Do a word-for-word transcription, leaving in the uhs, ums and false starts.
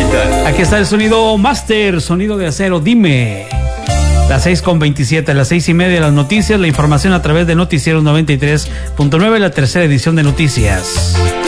capital. Aquí está el sonido máster, sonido de acero, dime. Las seis con veintisiete, las seis y media, las noticias, la información a través de Noticieros noventa y tres punto nueve, la tercera edición de noticias.